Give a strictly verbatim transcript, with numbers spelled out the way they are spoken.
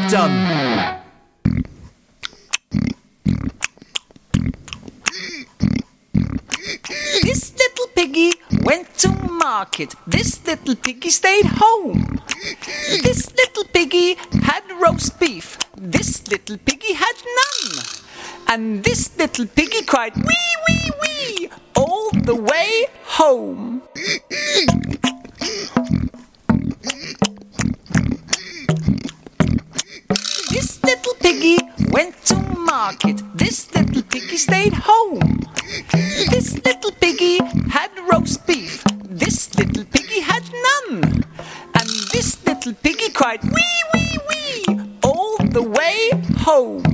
job done. This little piggy went to market. This little piggy stayed home. This little piggy had roast beef. This little piggy had none. And this little piggy cried wee, wee, wee all the way home. This little piggy went to market. This little piggy stayed home. This little piggy had roast beef. This little piggy had none. And this little piggy cried wee, wee, wee all the way home.